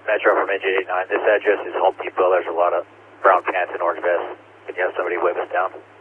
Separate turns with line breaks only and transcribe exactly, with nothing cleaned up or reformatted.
Metro from N J eighty-nine. This address is Home Depot. There's a lot of brown pants and orange vests. Can you have somebody wave us down?